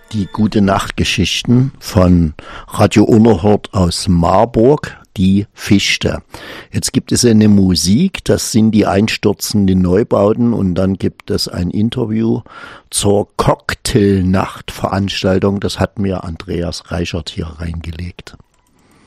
Die Gute-Nacht-Geschichten von Radio Unerhört aus Marburg, die Fichte. Jetzt gibt es eine Musik, das sind die einstürzenden Neubauten, und dann gibt es ein Interview zur Cocktailnacht-Veranstaltung. Das hat mir Andreas Reichert hier reingelegt.